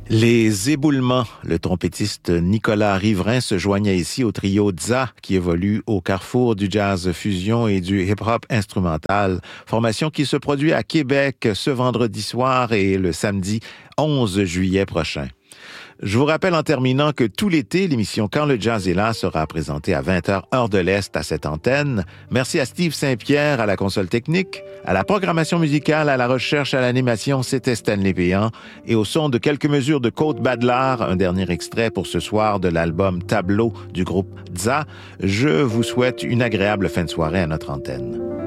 Les éboulements. Le trompettiste Nicolas Riverain se joignait ici au trio Dza, qui évolue au carrefour du jazz fusion et du hip-hop instrumental. Formation qui se produit à Québec ce vendredi soir et le samedi 11 juillet prochain. Je vous rappelle en terminant que tout l'été, l'émission Quand le jazz est là sera présentée à 20h heure de l'Est à cette antenne. Merci à Steve Saint-Pierre à la console technique, à la programmation musicale, à la recherche, à l'animation, c'était Stanley Péan. Et au son de quelques mesures de Côte Badlar, un dernier extrait pour ce soir de l'album Tableau du groupe Dza, je vous souhaite une agréable fin de soirée à notre antenne.